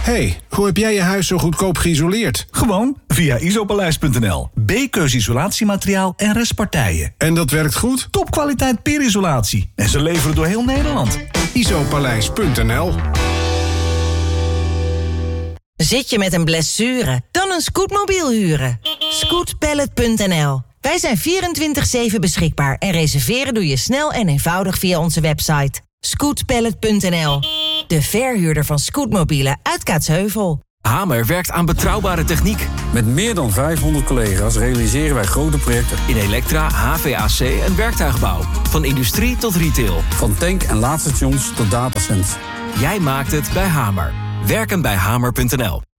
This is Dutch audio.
Hey, hoe heb jij je huis zo goedkoop geïsoleerd? Gewoon via isopaleis.nl. B-keus isolatiemateriaal en restpartijen. En dat werkt goed? Topkwaliteit peerisolatie. En ze leveren door heel Nederland. isopaleis.nl. Zit je met een blessure? Dan een scootmobiel huren. Scootpallet.nl. Wij zijn 24/7 beschikbaar en reserveren doe je snel en eenvoudig via onze website. Scootpallet.nl. De verhuurder van scootmobielen uit Kaatsheuvel. Hamer werkt aan betrouwbare techniek. Met meer dan 500 collega's realiseren wij grote projecten. In elektra, HVAC en werktuigbouw. Van industrie tot retail. Van tank- en laadstations tot datacenters. Jij maakt het bij Hamer. Werken bij Hamer.nl.